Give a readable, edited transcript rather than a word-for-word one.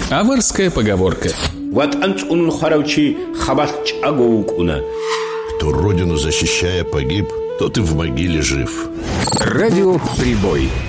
Аварская поговорка. Кто родину защищая погиб, тот и в могиле жив. Радио «Прибой».